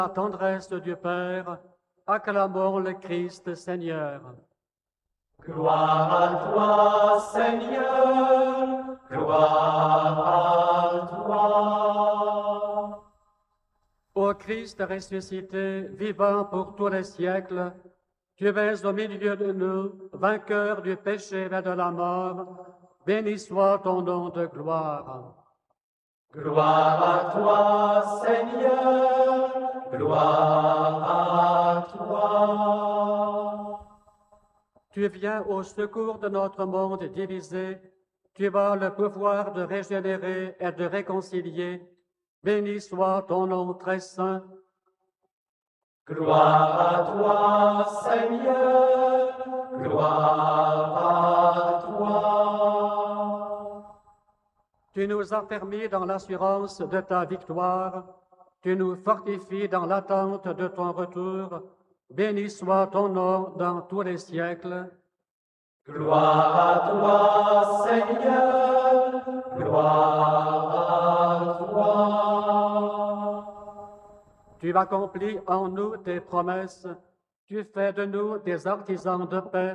La tendresse du Père, acclamons le Christ Seigneur. Gloire à toi, Seigneur, gloire à toi. Ô Christ ressuscité, vivant pour tous les siècles, tu es au milieu de nous, vainqueur du péché et de la mort. Béni soit ton nom de gloire. Gloire à toi, Seigneur, gloire à toi. Tu viens au secours de notre monde divisé. Tu as le pouvoir de régénérer et de réconcilier. Béni soit ton nom très saint. Gloire à toi, Seigneur, gloire à toi. Tu nous as permis dans l'assurance de ta victoire. Tu nous fortifies dans l'attente de ton retour. Béni soit ton nom dans tous les siècles. Gloire à toi, Seigneur, gloire à toi. Tu accomplis en nous tes promesses. Tu fais de nous des artisans de paix.